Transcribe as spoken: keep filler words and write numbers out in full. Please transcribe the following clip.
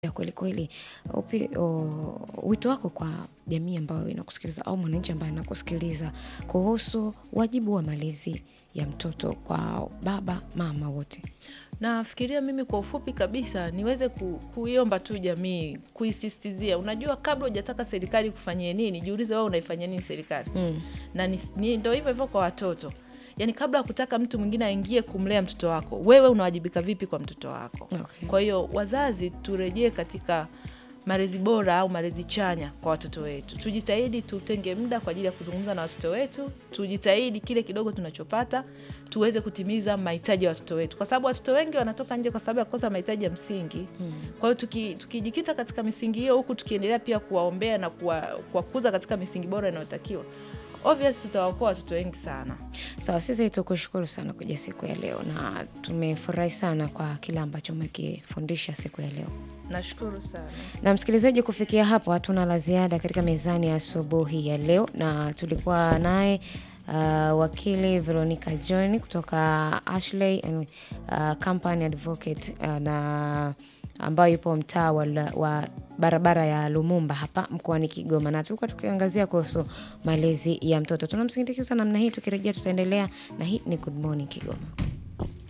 Ya kweli kweli, upi o, wito wako kwa jamii ambayo inakusikiliza au mwananchi ambaye anakusikiliza kuhusu wajibu wa malezi ya mtoto kwa baba mama wote. Na fikiria mimi kwa ufupi kabisa niweze ku, kuiomba tu jamii, kuisisitizia. Unajua kabla hujataka serikali kufanyia nini, jiulize wewe unaifanyia nini serikali. Mm. Na ni, ni ndio hivyo hivyo kwa watoto. Yaani kabla kutaka mtu mwingine aingie kumlea mtoto wako, wewe unawajibika vipi kwa mtoto wako? Okay. Kwa hiyo wazazi turejee katika malezi bora au malezi chanya kwa watoto wetu. Tujitahidi tutenge muda kwa ajili ya kuzungumza na watoto wetu. Tujitahidi kile kidogo tunachopata tuweze kutimiza mahitaji ya watoto wetu. Kwa sababu watoto wengi wanatoka nje kwa sababu ya kukosa mahitaji ya msingi. Hmm. Kwa hiyo tuki, tukijikita katika misingi hiyo huku tukiendelea pia kuwaombea na kuwakuza katika misingi bora inayotakiwa, obviously tutawaokoa watoto wengi sana. Sawa, sisi tukushukuru sana kuja siku ya leo na tumefurahi sana kwa kila ambacho umekifundisha siku ya leo. Nashukuru sana. Na msikilizaji, kufikia hapo hatuna la ziada katika mezani ya asubuhi ya leo, na tulikuwa naye uh, wakili Veronica John kutoka Ashley and uh, Company Advocate uh, na ambayo yupo mtaa wa, wa barabara ya Lumumba hapa mkoani Kigoma, na tulikuwa tukiangazia kuhusu malezi ya mtoto. Tunamsindikiza namna hii, tukirejea tutaendelea na hii ni Good Morning Kigoma.